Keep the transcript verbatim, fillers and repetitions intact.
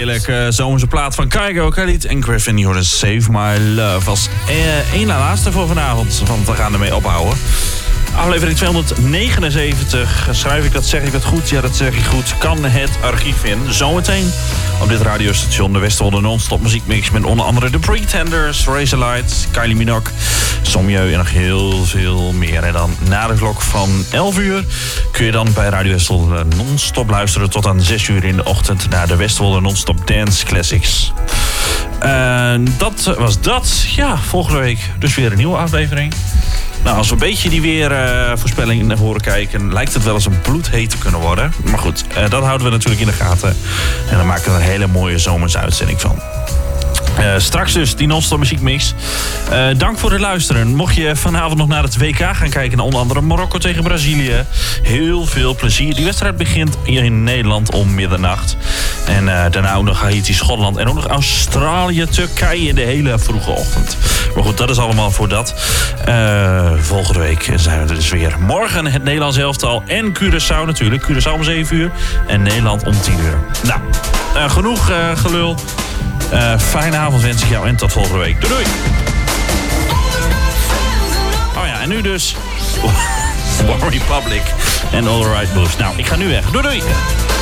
heerlijke zomerse plaat van Kygo, Khalid en Griffin. Die hoorde Save My Love als eh, één na laatste voor vanavond. Want we gaan ermee ophouden. Aflevering tweehonderdnegenenzeventig. Schrijf ik dat, zeg ik dat goed? Ja, dat zeg ik goed. Kan het archief in. Zometeen op dit radiostation de Westerwolde non-stop muziekmix met onder andere The Pretenders, Razorlight, Kylie Minogue, Sommieu en nog heel veel meer. En dan na de klok van elf uur kun je dan bij Radio Westerwolde non-stop luisteren tot aan zes uur in de ochtend naar de Westerwolde non-stop Dance Classics. Uh, dat was dat. Ja, volgende week dus weer een nieuwe aflevering. Nou, als we een beetje die weervoorspelling uh, naar voren kijken, lijkt het wel eens een bloedheet te kunnen worden. Maar goed, uh, dat houden we natuurlijk in de gaten. En dan maken we er een hele mooie zomerse uitzending van. Uh, straks dus die non-stop muziekmix. Uh, dank voor het luisteren. Mocht je vanavond nog naar het W K gaan kijken, naar onder andere Marokko tegen Brazilië, heel veel plezier. Die wedstrijd begint hier in Nederland om middernacht. En uh, daarna ook nog Haiti, Schotland en ook nog Australië, Turkije in de hele vroege ochtend. Maar goed, dat is allemaal voor dat. Uh, volgende week zijn we er dus weer. Morgen het Nederlands elftal en Curaçao natuurlijk. Curaçao om zeven uur en Nederland om tien uur. Nou, uh, genoeg uh, gelul. Uh, fijne avond wens ik jou en tot volgende week. Doei doei! Oh ja, en nu dus One Republic en All The Right Moves. Nou, ik ga nu weg. Doei doei!